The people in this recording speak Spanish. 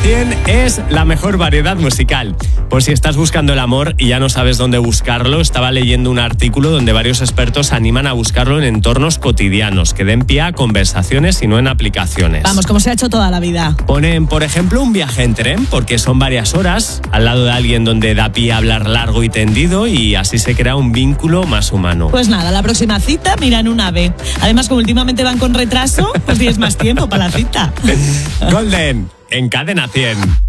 100 es la mejor variedad musical. Por si estás buscando el amor y ya no sabes dónde buscarlo, estaba leyendo un artículo donde varios expertos animan a buscarlo en entornos cotidianos, que den pie a conversaciones y no en aplicaciones. Vamos, como se ha hecho toda la vida. Ponen, por ejemplo, un viaje en tren, porque son varias horas al lado de alguien donde da pie a hablar largo y tendido y así se crea un vínculo más humano. Pues nada, la próxima cita, mira en un AVE. Además, como últimamente van con retraso, pues tienes más tiempo para la cita. Golden, en Cadena 100.